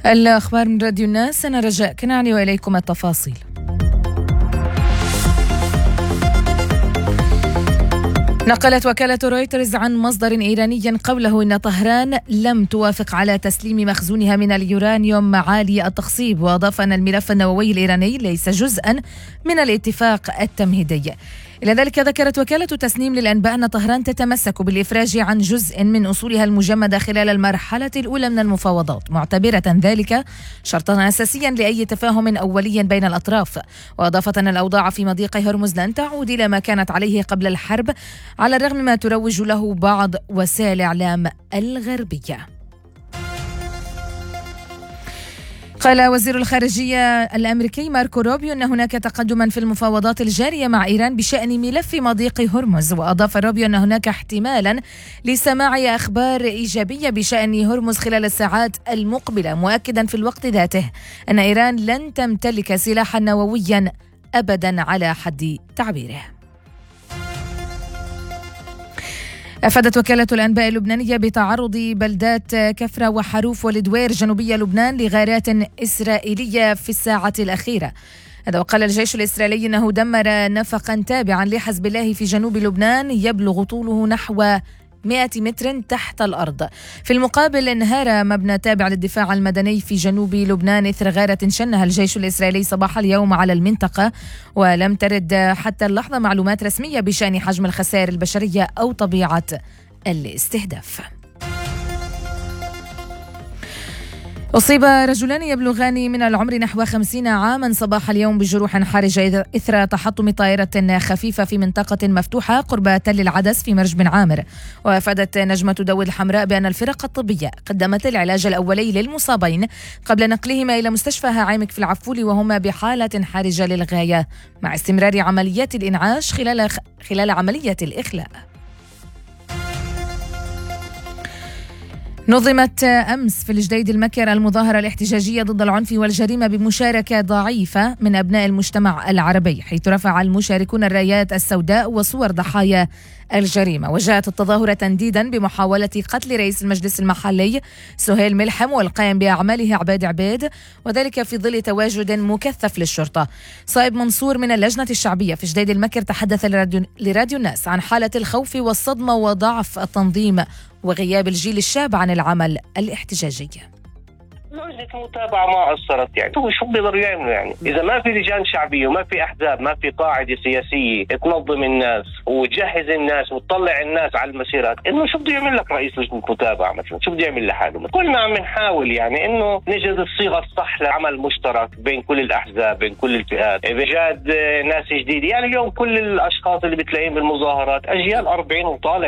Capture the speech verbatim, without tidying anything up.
الأخبار من راديو الناس، أنا رجاء كنعاني وإليكم التفاصيل. نقلت وكالة رويترز عن مصدر إيراني قوله إن طهران لم توافق على تسليم مخزونها من اليورانيوم عالي التخصيب، وأضاف أن الملف النووي الإيراني ليس جزءا من الاتفاق التمهيدي. إلى ذلك ذكرت وكالة تسنيم للأنباء أن طهران تتمسك بالإفراج عن جزء من أصولها المجمدة خلال المرحلة الأولى من المفاوضات، معتبرة ذلك شرطا أساسيا لأي تفاهم أولي بين الأطراف. وأضافت أن الأوضاع في مضيق هرمز لن تعود إلى ما كانت عليه قبل الحرب على الرغم ما تروج له بعض وسائل الإعلام الغربية. قال وزير الخارجية الأمريكي ماركو روبيو أن هناك تقدما في المفاوضات الجارية مع إيران بشأن ملف مضيق هرمز. وأضاف روبيو أن هناك احتمالا لسماع أخبار إيجابية بشأن هرمز خلال الساعات المقبلة، مؤكدا في الوقت ذاته أن إيران لن تمتلك سلاحا نوويا أبدا على حد تعبيره. أفادت وكالة الأنباء اللبنانية بتعرض بلدات كفرة وحروف والدوير جنوبية لبنان لغارات إسرائيلية في الساعة الأخيرة. هذا وقال الجيش الإسرائيلي أنه دمر نفقا تابعا لحزب الله في جنوب لبنان يبلغ طوله نحو مئة متر تحت الأرض. في المقابل انهار مبنى تابع للدفاع المدني في جنوب لبنان إثر غارة شنها الجيش الإسرائيلي صباح اليوم على المنطقة، ولم ترد حتى اللحظة معلومات رسمية بشأن حجم الخسائر البشرية أو طبيعة الاستهداف. أصيب رجلان يبلغان من العمر نحو خمسين عاما صباح اليوم بجروح حرجة إثر تحطم طائرة خفيفة في منطقة مفتوحة قرب تل العدس في مرج بن عامر. وأفادت نجمة داود الحمراء بأن الفرق الطبية قدمت العلاج الأولي للمصابين قبل نقلهما إلى مستشفى هاعمك في العفول وهما بحالة حرجة للغاية، مع استمرار عمليات الإنعاش خلال خلال عملية الإخلاء. نظمت أمس في الجديد المكر المظاهرة الاحتجاجية ضد العنف والجريمة بمشاركة ضعيفة من أبناء المجتمع العربي، حيث رفع المشاركون الرايات السوداء وصور ضحايا الجريمة. وجاءت التظاهرة تنديدا بمحاولة قتل رئيس المجلس المحلي سهيل ملحم والقائم بأعماله عباد عبيد، وذلك في ظل تواجد مكثف للشرطة. صائب منصور من اللجنة الشعبية في جديد المكر تحدث لراديو, لراديو الناس عن حالة الخوف والصدمة وضعف التنظيم وغياب الجيل الشاب عن العمل الاحتجاجي. لجنة متابعة ما أثرت، يعني هو شو بيقدروا يعملوا؟ يعني إذا ما في لجان شعبية وما في أحزاب، ما في قاعدة سياسية تنظم الناس وتجهز الناس وتطلع الناس على المسيرات، إنه شو بده يعمل لك رئيس لجنة متابعة مثلا؟ شو بده يعمل لحاله؟ كلنا عم نحاول يعني إنه نجد الصيغة الصح لعمل مشترك بين كل الأحزاب، بين كل الفئات، بإيجاد ناس جديدة. يعني اليوم كل الأشخاص اللي بتلاقيهم بالمظاهرات أجيال أربعين وطالع.